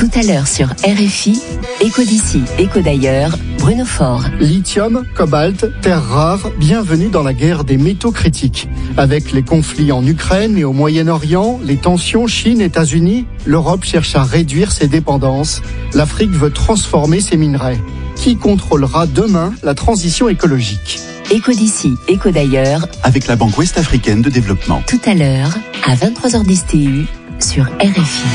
Tout à l'heure sur RFI, Écho d'ici, Écho d'ailleurs, Bruno Faure. Lithium, cobalt, terres rares, bienvenue dans la guerre des métaux critiques. Avec les conflits en Ukraine et au Moyen-Orient, les tensions Chine-États-Unis, l'Europe cherche à réduire ses dépendances. L'Afrique veut transformer ses minerais. Qui contrôlera demain la transition écologique ? Écho d'ici, Écho d'ailleurs, avec la Banque Ouest-Africaine de Développement. Tout à l'heure, à 23h10 TU, sur RFI.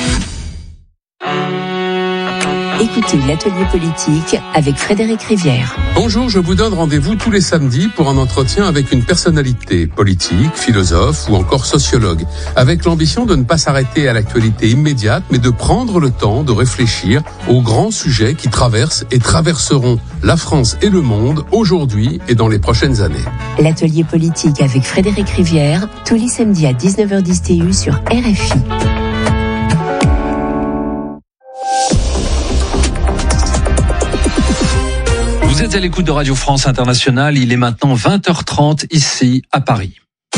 Écoutez l'atelier politique avec Frédéric Rivière. Bonjour, je vous donne rendez-vous tous les samedis pour un entretien avec une personnalité politique, philosophe ou encore sociologue, avec l'ambition de ne pas s'arrêter à l'actualité immédiate, mais de prendre le temps de réfléchir aux grands sujets qui traversent et traverseront la France et le monde aujourd'hui et dans les prochaines années. L'atelier politique avec Frédéric Rivière, tous les samedis à 19h10 TU sur RFI. Vous êtes à l'écoute de Radio France Internationale, il est maintenant 20h30 ici à Paris.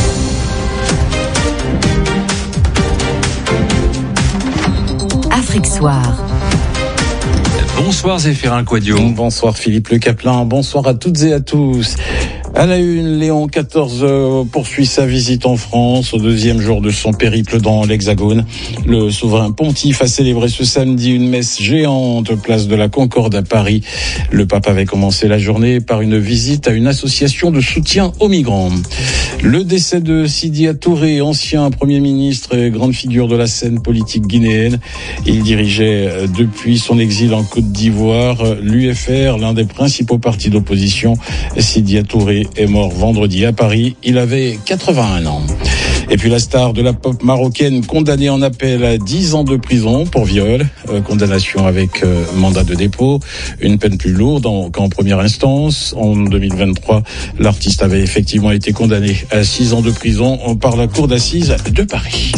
Afrique Soir. Bonsoir Zéphirin Quadio. Bonsoir Philippe Le Caplin, bonsoir à toutes et à tous. À la une, Léon XIV poursuit sa visite en France au deuxième jour de son périple dans l'Hexagone. Le souverain pontife a célébré ce samedi une messe géante place de la Concorde à Paris. Le pape avait commencé la journée par une visite à une association de soutien aux migrants. Le décès de Sidya Touré, ancien Premier ministre et grande figure de la scène politique guinéenne. Il dirigeait depuis son exil en Côte d'Ivoire l'UFR, l'un des principaux partis d'opposition. Sidya Touré est mort vendredi à Paris. Il avait 81 ans. Et puis la star de la pop marocaine condamnée en appel à 10 ans de prison pour viol. Condamnation avec mandat de dépôt. Une peine plus lourde qu'en première instance. En 2023, l'artiste avait effectivement été condamné à 6 ans de prison par la cour d'assises de Paris.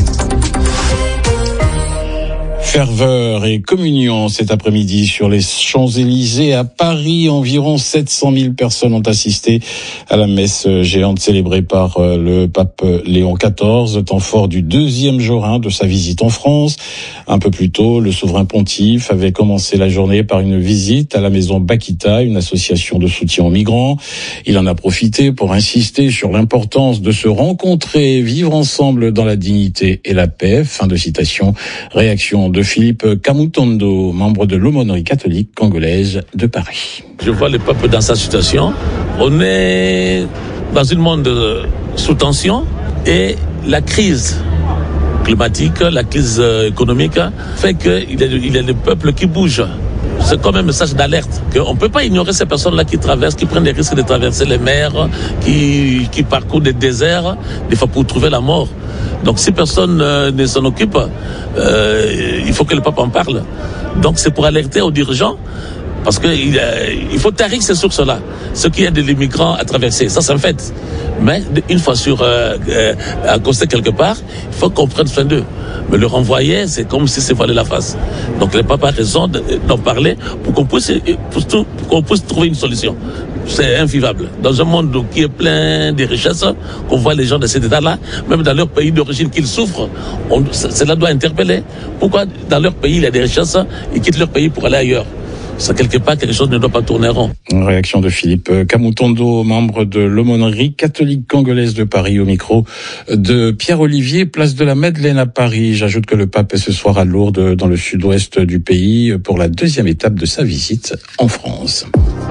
Ferveur et communion cet après-midi sur les Champs-Élysées à Paris. Environ 700 000 personnes ont assisté à la messe géante célébrée par le pape Léon XIV, temps fort du deuxième jour de sa visite en France. Un peu plus tôt, le souverain pontife avait commencé la journée par une visite à la maison Bakita, une association de soutien aux migrants. Il en a profité pour insister sur l'importance de se rencontrer et vivre ensemble dans la dignité et la paix. Fin de citation. Réaction de Philippe Kamutondo, membre de l'aumônerie catholique congolaise de Paris. Je vois le peuple dans sa situation. On est dans un monde sous tension et la crise climatique, la crise économique fait qu'il y a le peuple qui bouge. C'est comme un message d'alerte qu'on ne peut pas ignorer ces personnes-là qui traversent, qui prennent des risques de traverser les mers, qui parcourent des déserts, des fois pour trouver la mort. Donc si personne ne s'en occupe, il faut que le pape en parle. Donc c'est pour alerter aux dirigeants, parce qu'il faut tarir ces sources-là, ce qui aide les migrants à traverser. Ça, c'est un fait. Mais une fois accosté quelque part, il faut qu'on prenne soin d'eux. Mais le renvoyer, c'est comme si c'est voiler la face. Donc le pape a raison d'en parler pour qu'on puisse trouver une solution. C'est invivable. Dans un monde qui est plein de richesses, qu'on voit les gens de cet état-là, même dans leur pays d'origine qu'ils souffrent, cela doit interpeller. Pourquoi dans leur pays il y a des richesses, ils quittent leur pays pour aller ailleurs? Ça, quelque part, quelque chose ne doit pas tourner rond. Réaction de Philippe Kamutondo, membre de l'aumônerie catholique congolaise de Paris, au micro de Pierre-Olivier, place de la Madeleine à Paris. J'ajoute que le pape est ce soir à Lourdes, dans le sud-ouest du pays, pour la deuxième étape de sa visite en France.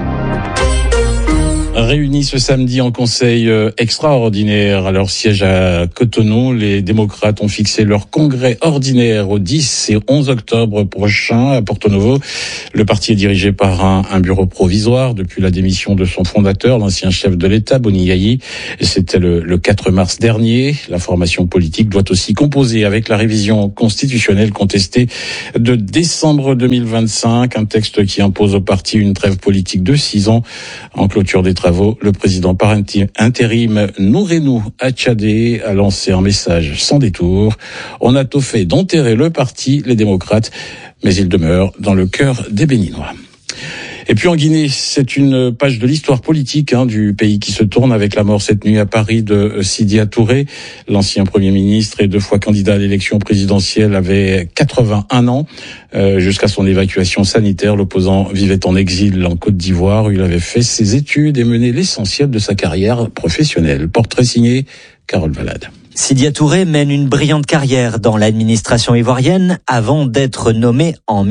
Réunis ce samedi en conseil extraordinaire à leur siège à Cotonou, les démocrates ont fixé leur congrès ordinaire au 10 et 11 octobre prochain à Porto Novo. Le parti est dirigé par un bureau provisoire depuis la démission de son fondateur, l'ancien chef de l'État, Boni Yayi. C'était le 4 mars dernier. La formation politique doit aussi composer avec la révision constitutionnelle contestée de décembre 2025, un texte qui impose au parti une trêve politique de 6 ans. En clôture des travaux, le président par intérim Nourenou Atchadé a lancé un message sans détour. On a tout fait d'enterrer le parti, les démocrates, mais il demeure dans le cœur des Béninois. Et puis en Guinée, c'est une page de l'histoire politique du pays qui se tourne avec la mort cette nuit à Paris de Sidya Touré. L'ancien Premier ministre et 2 fois candidat à l'élection présidentielle avait 81 ans. Jusqu'à son évacuation sanitaire, l'opposant vivait en exil en Côte d'Ivoire où il avait fait ses études et mené l'essentiel de sa carrière professionnelle. Portrait signé Carole Valade. Sidya Touré mène une brillante carrière dans l'administration ivoirienne avant d'être nommé en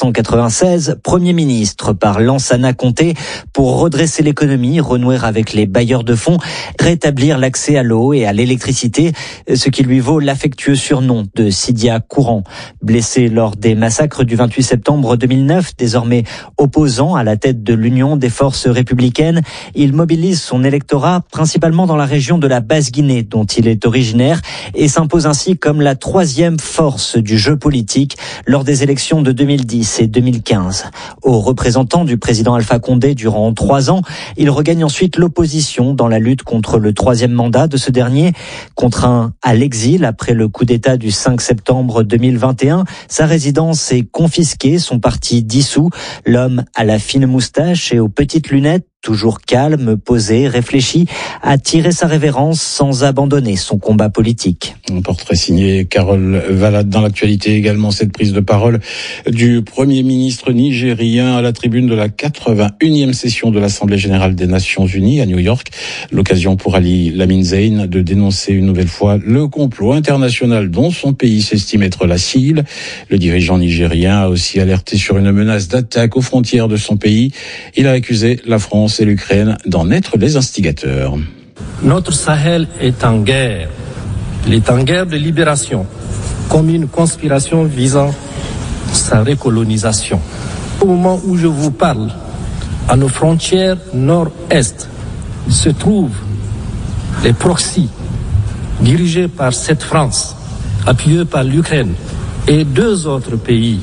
1996 Premier ministre par Lansana Conté pour redresser l'économie, renouer avec les bailleurs de fonds, rétablir l'accès à l'eau et à l'électricité, ce qui lui vaut l'affectueux surnom de Sidya Courant. Blessé lors des massacres du 28 septembre 2009, désormais opposant à la tête de l'Union des forces républicaines, il mobilise son électorat principalement dans la région de la Basse-Guinée dont il est originaire et s'impose ainsi comme la 3e force du jeu politique lors des élections de 2010 et 2015. Aux représentants du président Alpha Condé durant 3 ans, il regagne ensuite l'opposition dans la lutte contre le 3e mandat de ce dernier. Contraint à l'exil après le coup d'État du 5 septembre 2021, sa résidence est confisquée, son parti dissous. L'homme à la fine moustache et aux petites lunettes, toujours calme, posé, réfléchi, a tiré sa révérence sans abandonner son combat politique. Un portrait signé Carole Valade. Dans l'actualité également, cette prise de parole du Premier ministre nigérien à la tribune de la 81e session de l'Assemblée générale des Nations unies à New York. L'occasion pour Ali Lamine Zein de dénoncer une nouvelle fois le complot international dont son pays s'estime être la cible. Le dirigeant nigérien a aussi alerté sur une menace d'attaque aux frontières de son pays. Il a accusé la France et l'Ukraine d'en être les instigateurs. Notre Sahel est en guerre. Il est en guerre de libération, comme une conspiration visant sa recolonisation. Au moment où je vous parle, à nos frontières nord-est se trouvent les proxys dirigés par cette France, appuyés par l'Ukraine et 2 autres pays.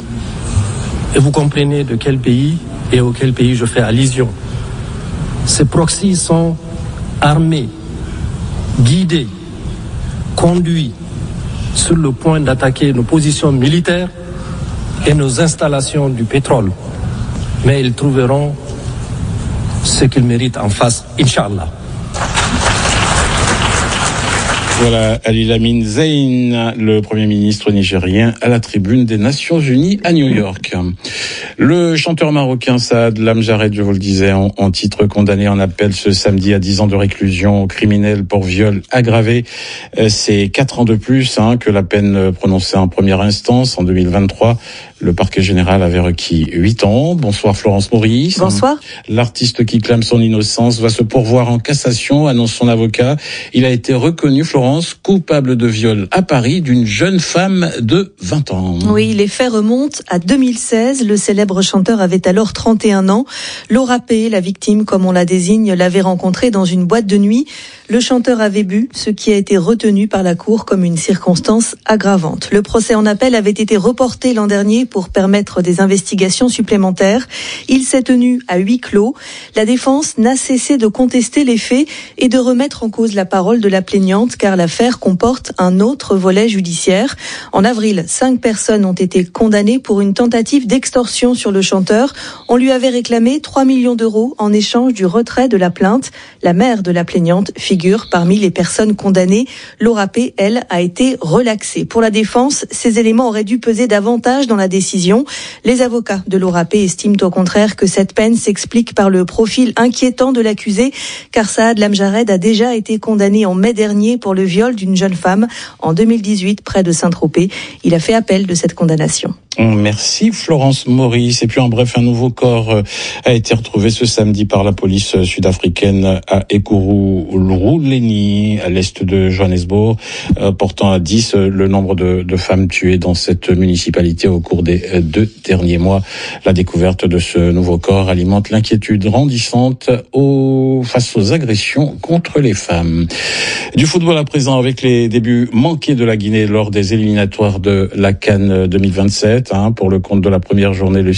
Et vous comprenez de quel pays et auquel pays je fais allusion. Ces proxys sont armés, guidés, conduits sur le point d'attaquer nos positions militaires et nos installations du pétrole. Mais ils trouveront ce qu'ils méritent en face, Inch'Allah. Voilà, Ali Lamine Zein, le Premier ministre nigérien à la tribune des Nations Unies à New York. Le chanteur marocain Saad Lamjared, je vous le disais, en titre, condamné en appel ce samedi à 10 ans de réclusion criminelle pour viol aggravé. C'est 4 ans de plus que la peine prononcée en première instance en 2023. Le parquet général avait requis 8 ans. Bonsoir Florence Maurice. Bonsoir. L'artiste qui clame son innocence va se pourvoir en cassation, annonce son avocat. Il a été reconnu, Florence, coupable de viol à Paris d'une jeune femme de 20 ans. Oui, les faits remontent à 2016. Le célèbre chanteur avait alors 31 ans. Laura P., la victime, comme on la désigne, l'avait rencontré dans une boîte de nuit. Le chanteur avait bu, ce qui a été retenu par la Cour comme une circonstance aggravante. Le procès en appel avait été reporté l'an dernier pour permettre des investigations supplémentaires. Il s'est tenu à huis clos. La défense n'a cessé de contester les faits et de remettre en cause la parole de la plaignante, car l'affaire comporte un autre volet judiciaire. En avril, 5 personnes ont été condamnées pour une tentative d'extorsion sur le chanteur. On lui avait réclamé 3 millions d'euros en échange du retrait de la plainte. La mère de la plaignante figure parmi les personnes condamnées. Laura P., elle, a été relaxée. Pour la défense, ces éléments auraient dû peser davantage dans la décision. Les avocats de Laura P. estiment au contraire que cette peine s'explique par le profil inquiétant de l'accusé, car Saad Lamjared a déjà été condamné en mai dernier pour le viol d'une jeune femme en 2018 près de Saint-Tropez. Il a fait appel de cette condamnation. Merci Florence Maurice. Et puis en bref, un nouveau corps a été retrouvé ce samedi par la police sud-africaine à Ekurhuleni, à l'est de Johannesburg, portant à 10 le nombre de femmes tuées dans cette municipalité au cours des 2 derniers mois. La découverte de ce nouveau corps alimente l'inquiétude grandissante face aux agressions contre les femmes. Du football à présent, avec les débuts manqués de la Guinée lors des éliminatoires de la CAN 2027. Pour le compte de la première journée, le